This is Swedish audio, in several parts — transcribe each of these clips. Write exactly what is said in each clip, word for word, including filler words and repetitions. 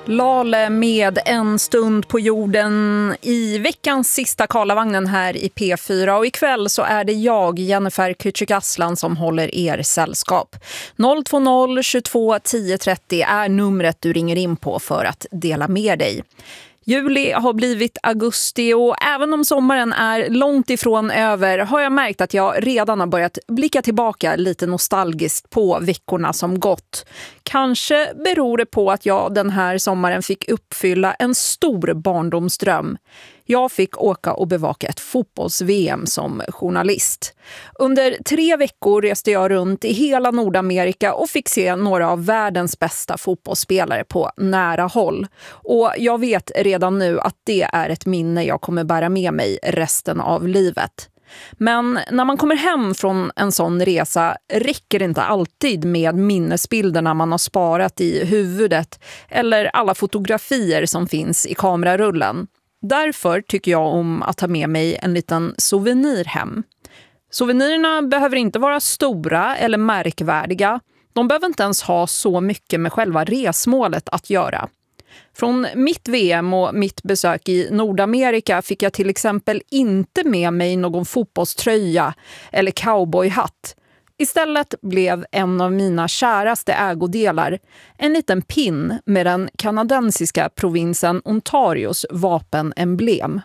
Lale med En stund på jorden i veckans sista Karlavagnen här i P fyra. Och ikväll så är det jag, Jennifer Küçük-Aslan, som håller er sällskap. noll två noll tjugotvå tio trettio är numret du ringer in på för att dela med dig. Juli har blivit augusti och även om sommaren är långt ifrån över har jag märkt att jag redan har börjat blicka tillbaka lite nostalgiskt på veckorna som gått. Kanske beror det på att jag den här sommaren fick uppfylla en stor barndomsdröm. Jag fick åka och bevaka ett fotbolls-V M som journalist. Under tre veckor reste jag runt i hela Nordamerika och fick se några av världens bästa fotbollsspelare på nära håll. Och jag vet redan nu att det är ett minne jag kommer bära med mig resten av livet. Men när man kommer hem från en sån resa räcker det inte alltid med minnesbilderna man har sparat i huvudet eller alla fotografier som finns i kamerarullen. Därför tycker jag om att ta med mig en liten souvenir hem. Souvenirerna behöver inte vara stora eller märkvärdiga. De behöver inte ens ha så mycket med själva resmålet att göra. Från mitt V M och mitt besök i Nordamerika fick jag till exempel inte med mig någon fotbollströja eller cowboyhatt. Istället blev en av mina käraste ägodelar en liten pin med den kanadensiska provinsen Ontarios vapenemblem.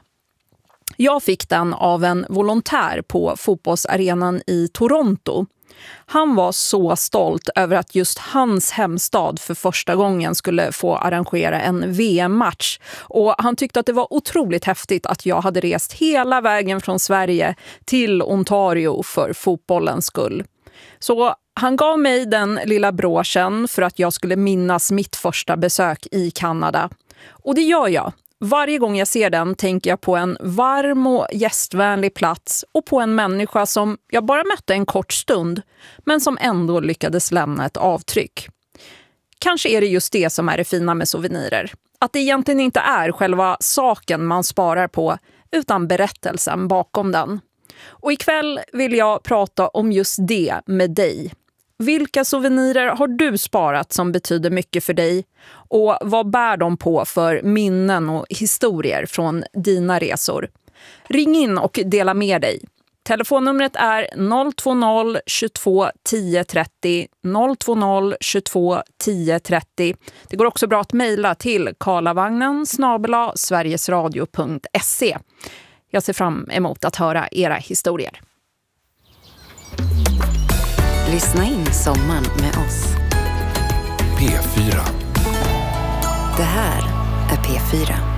Jag fick den av en volontär på fotbollsarenan i Toronto. Han var så stolt över att just hans hemstad för första gången skulle få arrangera en V M-match. Och han tyckte att det var otroligt häftigt att jag hade rest hela vägen från Sverige till Ontario för fotbollens skull. Så han gav mig den lilla broschen för att jag skulle minnas mitt första besök i Kanada. Och det gör jag. Varje gång jag ser den tänker jag på en varm och gästvänlig plats och på en människa som jag bara mötte en kort stund men som ändå lyckades lämna ett avtryck. Kanske är det just det som är det fina med souvenirer. Att det egentligen inte är själva saken man sparar på utan berättelsen bakom den. Och ikväll vill jag prata om just det med dig. Vilka souvenirer har du sparat som betyder mycket för dig? Och vad bär de på för minnen och historier från dina resor? Ring in och dela med dig. Telefonnumret är noll två noll tjugotvå tio trettio noll två noll tjugotvå tio trettio. Det går också bra att mejla till karlavagnen snabel-a sverigesradio punkt se. Jag ser fram emot att höra era historier. Lyssna in sommaren med oss. P fyra. Det här är P fyra.